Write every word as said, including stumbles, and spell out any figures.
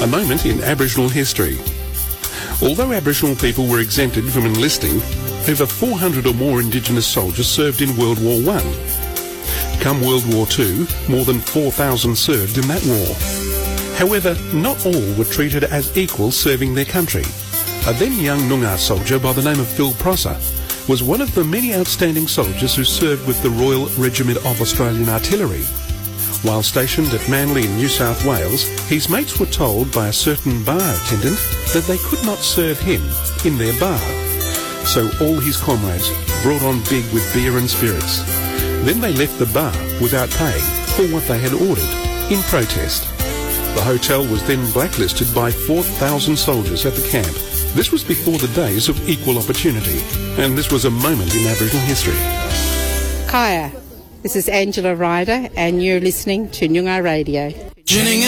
A moment in Aboriginal history. Although Aboriginal people were exempted from enlisting, over four hundred or more Indigenous soldiers served in World War One. Come World War Two, more than four thousand served in that war. However, not all were treated as equals serving their country. A then young Noongar soldier by the name of Phil Prosser was one of the many outstanding soldiers who served with the Royal Regiment of Australian Artillery. While stationed at Manly in New South Wales, his mates were told by a certain bar attendant that they could not serve him in their bar. So all his comrades brought on big with beer and spirits. Then they left the bar without paying for what they had ordered in protest. The hotel was then blacklisted by four thousand soldiers at the camp. This was before the days of equal opportunity, and this was a moment in Aboriginal history. Kaya, this is Angela Ryder, and you're listening to Noongar Radio.